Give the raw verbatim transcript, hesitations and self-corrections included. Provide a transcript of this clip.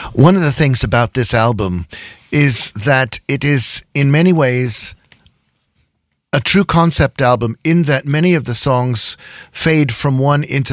One of the things about this album is that it is, in many ways, a true concept album in that many of the songs fade from one into